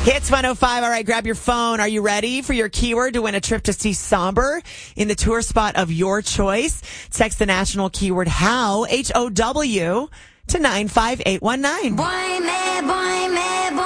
Hits 105. All right, grab your phone. Are you ready for your keyword to win a trip to see Somber in the tour spot of your choice? Text the national keyword HOW, H-O-W, to 95819. Boy, me, boy, me, boy.